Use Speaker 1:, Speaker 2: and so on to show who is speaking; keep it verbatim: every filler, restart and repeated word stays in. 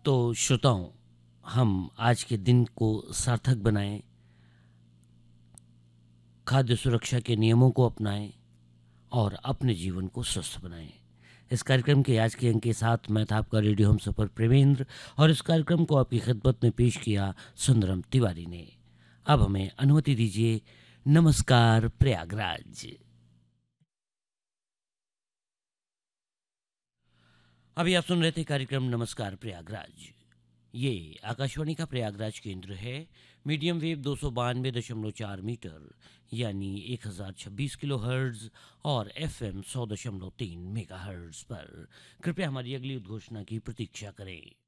Speaker 1: तो श्रोताओं, हम आज के दिन को सार्थक बनाएं, खाद्य सुरक्षा के नियमों को अपनाएं और अपने जीवन को स्वस्थ बनाएं। इस कार्यक्रम के आज के अंक के साथ मैं था आपका रेडियो हम सफर प्रेमेंद्र और इस कार्यक्रम को आपकी खिदमत में पेश किया सुंदरम तिवारी ने। अब हमें अनुमति दीजिए। नमस्कार प्रयागराज। अभी आप सुन रहे थे कार्यक्रम नमस्कार प्रयागराज। ये आकाशवाणी का प्रयागराज केंद्र है। मीडियम वेव दो सौ बानवे दशमलव चार मीटर यानी एक हजार छब्बीस किलो हर्ट्ज और एफ एम सौ दशमलव तीन मेगा हर्ट्ज पर। कृपया हमारी अगली उद्घोषणा की प्रतीक्षा करें।